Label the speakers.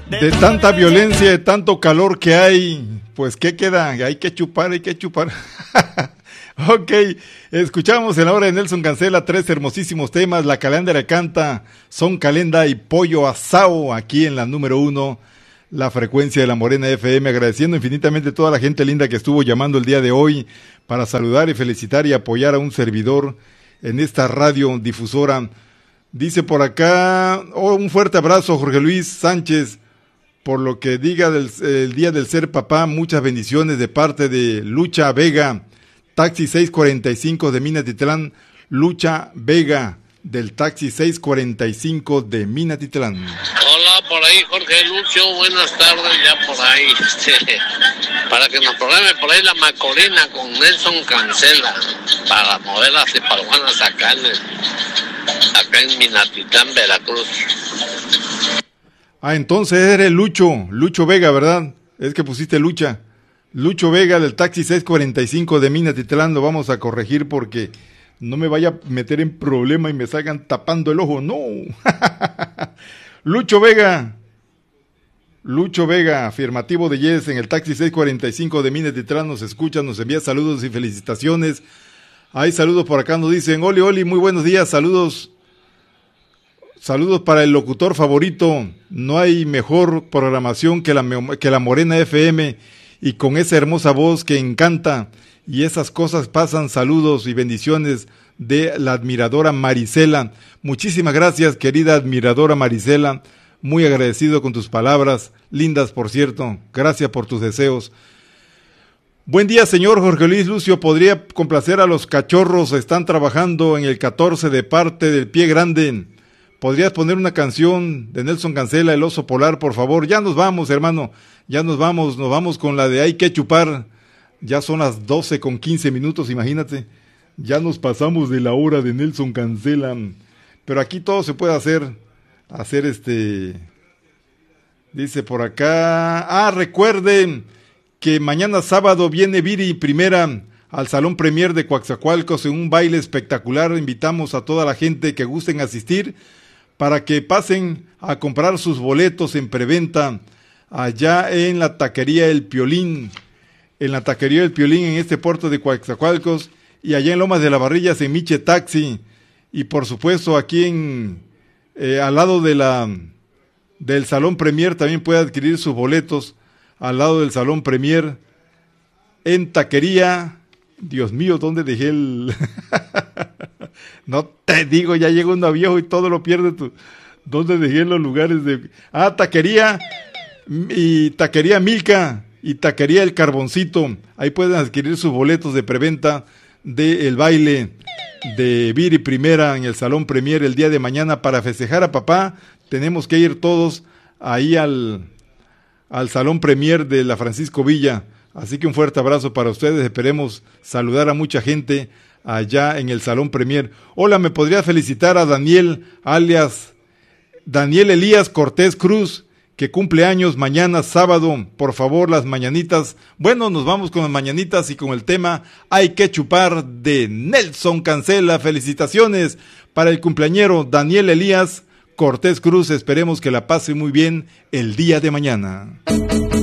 Speaker 1: De tanta violencia, de tanto calor que hay, pues ¿qué queda? Hay que chupar, hay que chupar. Ok, escuchamos en la hora de Nelson Cancela 3 hermosísimos temas, La Calandra canta, Son Calenda y Pollo Asao, aquí en la número 1, la frecuencia de la Morena FM, agradeciendo infinitamente a toda la gente linda que estuvo llamando el día de hoy para saludar y felicitar y apoyar a un servidor en esta radio difusora. Dice por acá, un fuerte abrazo Jorge Luis Sánchez, por lo que diga el día del ser papá, muchas bendiciones de parte de Lucha Vega, Taxi 645 de Minatitlán, Lucha Vega, del Taxi 645 de Minatitlán.
Speaker 2: Hola, por ahí Jorge Lucio, buenas tardes, ya por ahí, para que nos programe por ahí la Macorina con Nelson Cancela, para moverlas y palguanas acá en Minatitlán, Veracruz.
Speaker 1: Ah, entonces eres Lucho Vega, ¿verdad? Es que pusiste Lucha Vega del Taxi 645 de Minatitlán, lo vamos a corregir porque no me vaya a meter en problema y me salgan tapando el ojo, no. Lucho Vega, afirmativo de Yes, en el Taxi 645 de Minatitlán, nos escucha, nos envía saludos y felicitaciones. Hay saludos por acá, nos dicen, Oli, muy buenos días, saludos para el locutor favorito, no hay mejor programación que la Morena FM, y con esa hermosa voz que encanta, y esas cosas pasan, saludos y bendiciones de la admiradora Marisela. Muchísimas gracias, querida admiradora Marisela, muy agradecido con tus palabras, lindas por cierto, gracias por tus deseos. Buen día, señor Jorge Luis Lucio, ¿podría complacer a los cachorros? Están trabajando en el 14 de parte del Pie Grande. ¿Podrías poner una canción de Nelson Cancela, El Oso Polar, por favor? Ya nos vamos, hermano, nos vamos con la de Hay que chupar. Ya son las 12:15, imagínate. Ya nos pasamos de la hora de Nelson Cancela. Pero aquí todo se puede hacer dice por acá, recuerden que mañana sábado viene Viri Primera al Salón Premier de Coatzacoalcos en un baile espectacular. Invitamos a toda la gente que gusten asistir para que pasen a comprar sus boletos en preventa allá en la taquería El Piolín, en este puerto de Coatzacoalcos, y allá en Lomas de las Barrillas en Miche Taxi, y por supuesto aquí al lado del Salón Premier también puede adquirir sus boletos, al lado del Salón Premier, en taquería. Dios mío, ¿dónde dejé el...? No te digo, ya llega uno viejo y todo lo pierde tú. ¿Dónde dejé los lugares de...? Taquería Milka y taquería El Carboncito. Ahí pueden adquirir sus boletos de preventa del baile de Viri Primera en el Salón Premier el día de mañana para festejar a papá. Tenemos que ir todos ahí al Salón Premier de la Francisco Villa. Así que un fuerte abrazo para ustedes. Esperemos saludar a mucha gente allá en el Salón Premier. Hola, ¿me podría felicitar a Daniel, alias Daniel Elías Cortés Cruz, que cumple años mañana sábado? Por favor, las mañanitas. Bueno, nos vamos con las mañanitas y con el tema Hay que chupar de Nelson Cancela. Felicitaciones para el cumpleañero Daniel Elías Cortés Cruz. Esperemos que la pase muy bien el día de mañana.